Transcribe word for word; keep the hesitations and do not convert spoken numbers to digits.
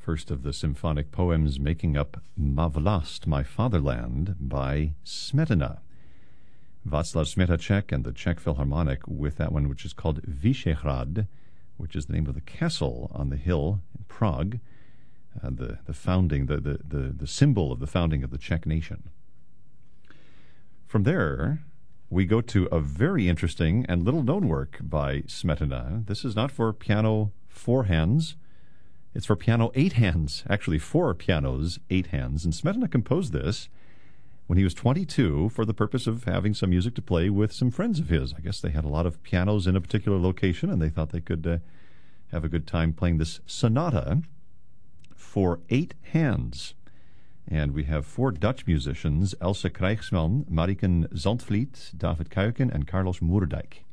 first of the symphonic poems making up Ma Vlast, My Fatherland, by Smetana. Václav Smetacek and the Czech Philharmonic with that one, which is called Vyšehrad, which is the name of the castle on the hill in Prague, uh, the, the founding, the, the, the, the symbol of the founding of the Czech nation. From there, we go to a very interesting and little-known work by Smetana. This is not for piano four hands. It's for piano eight hands, actually four pianos, eight hands. And Smetana composed this when he was twenty-two for the purpose of having some music to play with some friends of his. I guess they had a lot of pianos in a particular location, and they thought they could uh, have a good time playing this sonata for eight hands. And we have four Dutch musicians, Elsa Krijgsman, Mariken Zandvliet, David Kuiken, and Carlos Moerdijk.